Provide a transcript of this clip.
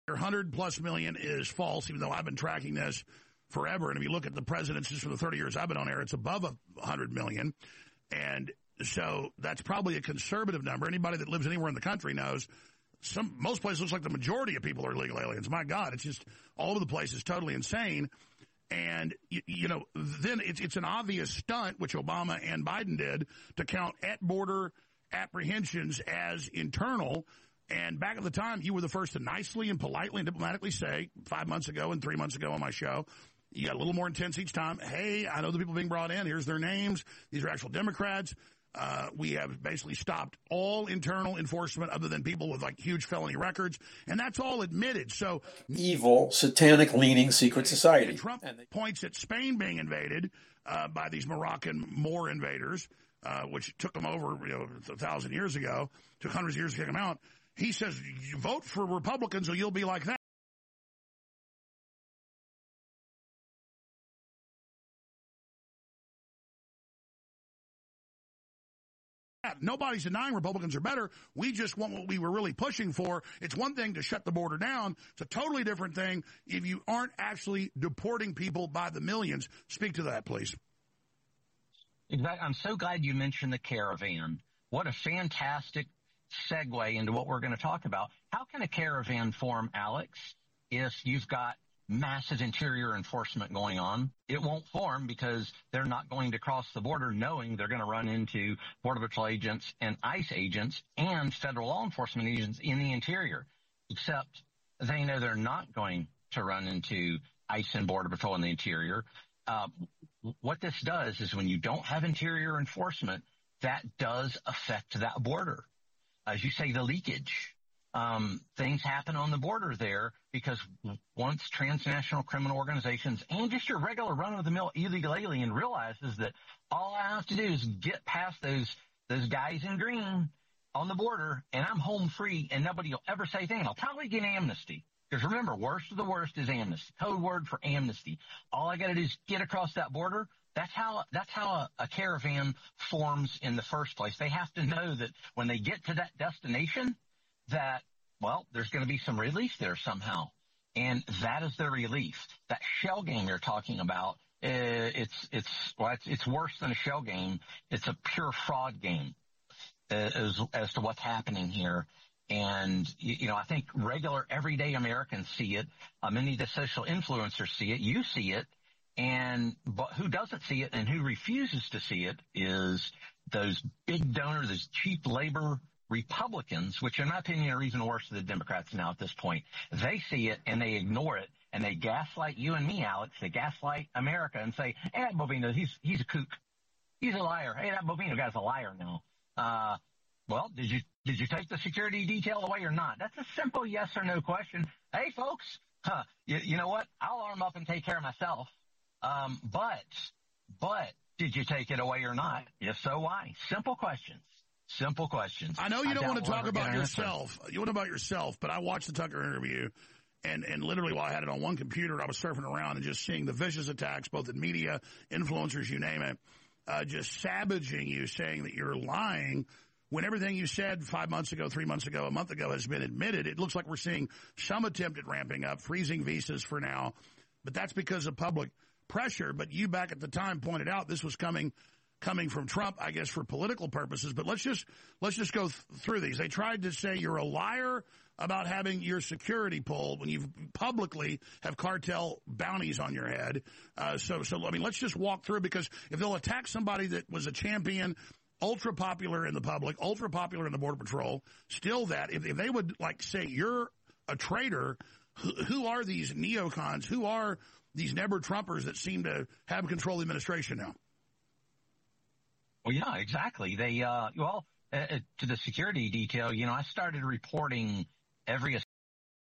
100+ million is false, even though I've been tracking this forever. And if you look at the presidencies for the 30 years I've been on air, it's above 100 million. And so that's probably a conservative number. Anybody that lives anywhere in the country knows most places looks like the majority of people are illegal aliens. My God, it's just all over the place. It's totally insane. And, then it's an obvious stunt, which Obama and Biden did, to count at-border apprehensions as internal. And back at the time, you were the first to nicely and politely and diplomatically say 5 months ago and 3 months ago on my show, you got a little more intense each time. Hey, I know the people being brought in. Here's their names. These are actual Democrats. We have basically stopped all internal enforcement other than people with like huge felony records. And that's all admitted. So evil, satanic-leaning secret society. Trump points at Spain being invaded by these Moroccan Moor invaders, which took them over 1,000 years ago, took hundreds of years to kick them out. He says, you vote for Republicans or you'll be like that. Nobody's denying Republicans are better. We just want what we were really pushing for. It's one thing to shut the border down. It's a totally different thing if you aren't actually deporting people by the millions. Speak to that, please. Exactly. I'm so glad you mentioned the caravan. What a fantastic segue into what we're going to talk about. How can a caravan form, Alex, if you've got massive interior enforcement going on? It won't form because they're not going to cross the border knowing they're going to run into Border Patrol agents and ICE agents and federal law enforcement agents in the interior, except they know they're not going to run into ICE and Border Patrol in the interior. What this does is when you don't have interior enforcement, that does affect that border. As you say, the leakage. Things happen on the border there because once transnational criminal organizations and just your regular run-of-the-mill illegal alien realizes that all I have to do is get past those guys in green on the border and I'm home free and nobody will ever say anything. I'll probably get amnesty. Because remember, worst of the worst is amnesty. Code word for amnesty. All I got to do is get across that border. That's how a caravan forms in the first place. They have to know that when they get to that destination, that, well, there's going to be some relief there somehow. And that is the relief. That shell game you're talking about, it's worse than a shell game. It's a pure fraud game as to what's happening here. And, I think regular everyday Americans see it. Many of the social influencers see it. You see it. But who doesn't see it and who refuses to see it is those big donors, those cheap labor Republicans, which in my opinion are even worse than the Democrats now at this point. They see it and they ignore it and they gaslight you and me, Alex. They gaslight America and say, hey, that Bovino, he's a kook. He's a liar. Hey, that Bovino guy's a liar now. Well, did you take the security detail away or not? That's a simple yes or no question. Hey, folks, you know what? I'll arm up and take care of myself. But did you take it away or not? If so, why? Simple questions. Simple questions. I know you don't want to talk about yourself. You want about yourself, but I watched the Tucker interview, and literally while I had it on one computer, I was surfing around and just seeing the vicious attacks, both in media, influencers, you name it, just savaging you, saying that you're lying when everything you said 5 months ago, 3 months ago, a month ago has been admitted. It looks like we're seeing some attempt at ramping up, freezing visas for now, but that's because of public pressure. But you back at the time pointed out this was coming from Trump, I guess, for political purposes. But let's just go through these. They tried to say you're a liar about having your security pulled when you publicly have cartel bounties on your head. So I mean, let's just walk through, because if they'll attack somebody that was a champion, ultra popular in the public, ultra popular in the Border Patrol, still that, if they would say you're a traitor, who are these neocons? Who are these never Trumpers that seem to have control of the administration now? Well, yeah, exactly. They, to the security detail, I started reporting every